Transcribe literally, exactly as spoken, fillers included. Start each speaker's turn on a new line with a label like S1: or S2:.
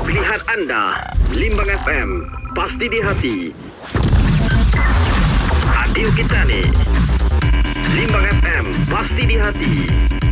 S1: Pilihan anda, Limbang F M, pasti di hati. Adil kita ni, Limbang F M, pasti di hati.